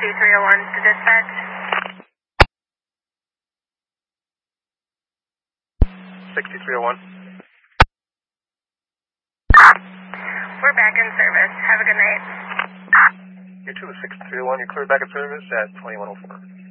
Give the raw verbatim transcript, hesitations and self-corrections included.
sixty-three oh one to dispatch. sixty-three oh one. We're back in service. Have a good night. You two, sixty-three oh one, you're cleared back in service at twenty-one oh four.